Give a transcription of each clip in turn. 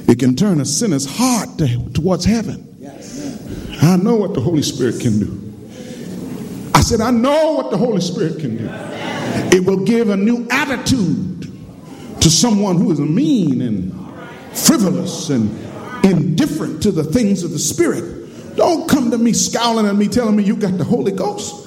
It can turn a sinner's heart towards heaven. I know what the Holy Spirit can do. I said, I know what the Holy Spirit can do. It will give a new attitude to someone who is mean and frivolous and indifferent to the things of the Spirit. Don't come to me scowling at me telling me you got the Holy Ghost.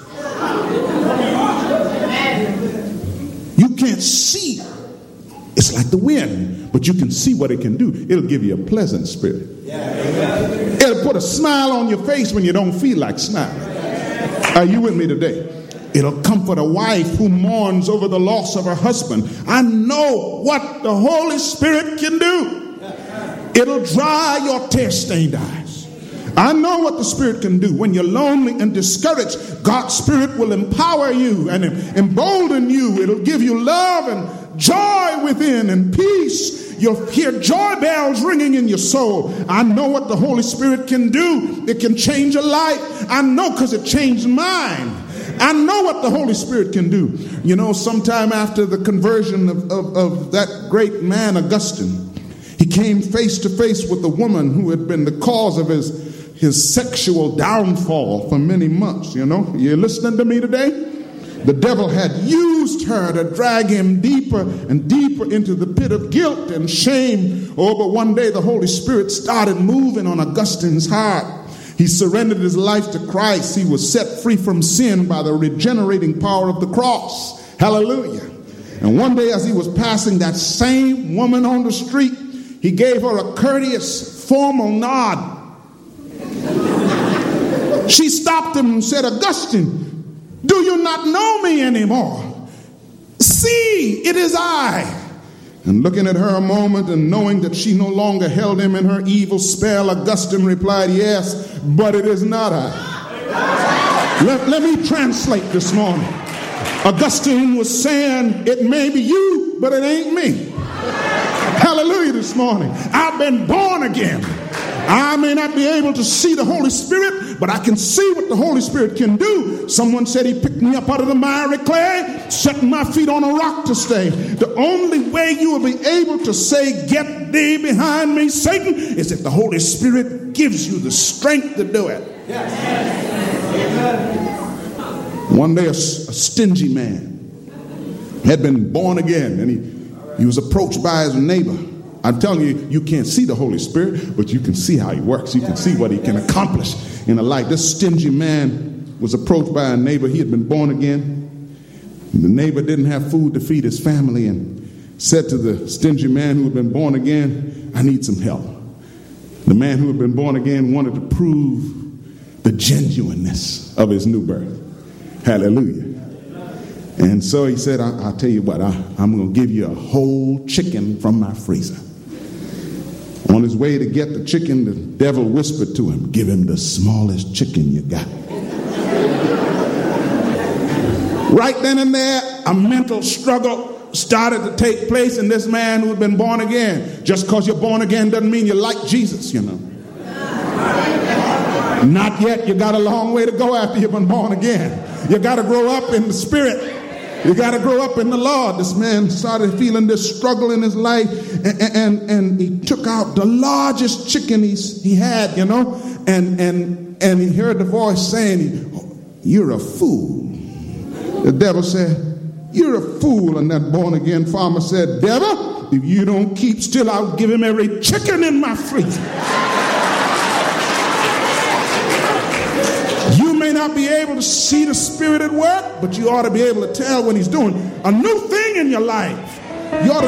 You can't see. It's like the wind, but you can see what it can do. It'll give you a pleasant spirit. It'll put a smile on your face when you don't feel like smiling. Are you with me today? It'll comfort a wife who mourns over the loss of her husband. I know what the Holy Spirit can do. It'll dry your tear-stained eyes. I know what the Spirit can do. When you're lonely and discouraged, God's Spirit will empower you and embolden you. It'll give you love and joy within and peace. You'll hear joy bells ringing in your soul. I know what the Holy Spirit can do. It can change a life. I know because it changed mine. I know what the Holy Spirit can do. You know, sometime after the conversion of that great man, Augustine, he came face to face with a woman who had been the cause of his sexual downfall for many months. You know, you listening to me today? The devil had used her to drag him deeper and deeper into the pit of guilt and shame. Oh, but one day the Holy Spirit started moving on Augustine's heart. He surrendered his life to Christ. He was set free from sin by the regenerating power of the cross. Hallelujah. And one day as he was passing that same woman on the street, he gave her a courteous, formal nod. She stopped him and said, Augustine, do you not know me anymore? See, it is I. And looking at her a moment and knowing that she no longer held him in her evil spell, Augustine replied, yes, but it is not I. Let me translate this morning. Augustine was saying, it may be you, but it ain't me. Hallelujah this morning. I've been born again. I may not be able to see the Holy Spirit, but I can see what the Holy Spirit can do. Someone said he picked me up out of the miry clay, setting my feet on a rock to stay. The only way you will be able to say, get thee behind me, Satan, is if the Holy Spirit gives you the strength to do it. Yes. One day a stingy man had been born again, and he was approached by his neighbor. I'm telling you, you can't see the Holy Spirit, but you can see how he works. You can see what he can accomplish in a life. This stingy man was approached by a neighbor. He had been born again. The neighbor didn't have food to feed his family and said to the stingy man who had been born again, I need some help. The man who had been born again wanted to prove the genuineness of his new birth. Hallelujah. And so he said, I'll tell you what, I'm going to give you a whole chicken from my freezer. On his way to get the chicken, the devil whispered to him, give him the smallest chicken you got. Right then and there, a mental struggle started to take place in this man who had been born again. Just because you're born again doesn't mean you like Jesus, you know. Not yet. You got a long way to go after you've been born again. You got to grow up in the Spirit. You got to grow up in the Lord. This man started feeling this struggle in his life, and he took out the largest chicken he had, you know, and he heard the voice saying, you're a fool. The devil said, you're a fool. And that born again farmer said, devil, if you don't keep still, I'll give him every chicken in my freezer. You may not be able to see the Spirit at work, but you ought to be able to tell when he's doing a new thing in your life. You ought to